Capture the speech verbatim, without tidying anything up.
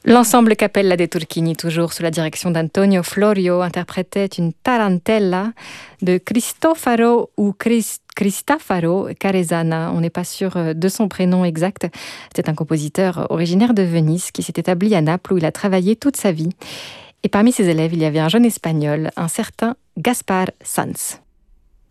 L'ensemble Cappella dei Turchini, toujours sous la direction d'Antonio Florio, interprétait une tarantella de Cristofaro ou Christ Cristofaro Caresana, on n'est pas sûr de son prénom exact. C'est un compositeur originaire de Venise qui s'est établi à Naples où il a travaillé toute sa vie. Et parmi ses élèves, il y avait un jeune espagnol, un certain Gaspar Sanz.